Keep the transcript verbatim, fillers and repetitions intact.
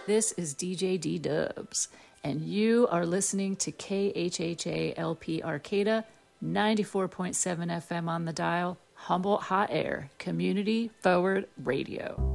This is D J D Dubs, and you are listening to K H H A L P Arcata, ninety-four point seven F M on the dial, Humboldt Hot Air, Community Forward Radio.